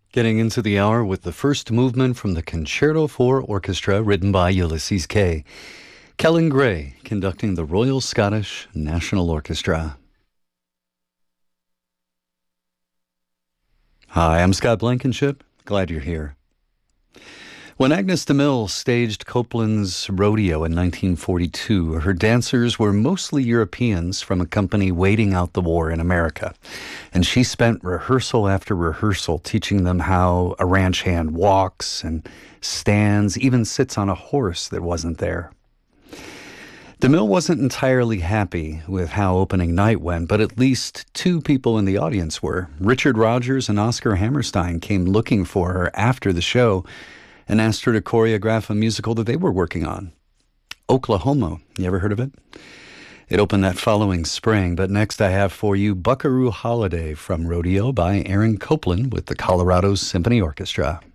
Getting into the hour with the first movement from the Concerto for Orchestra written by Ulysses Kay. Kellen Gray conducting the Royal Scottish National Orchestra. Hi, I'm Scott Blankenship. Glad you're here. When Agnes DeMille staged Copland's Rodeo in 1942, her dancers were mostly Europeans from a company waiting out the war in America. And she spent rehearsal after rehearsal teaching them how a ranch hand walks and stands, even sits on a horse that wasn't there. DeMille wasn't entirely happy with how opening night went, but at least two people in the audience were. Richard Rodgers and Oscar Hammerstein came looking for her after the show and asked her to choreograph a musical that they were working on. Oklahoma. You ever heard of it? It opened that following spring, but next I have for you Buckaroo Holiday from Rodeo by Aaron Copland with the Colorado Symphony Orchestra.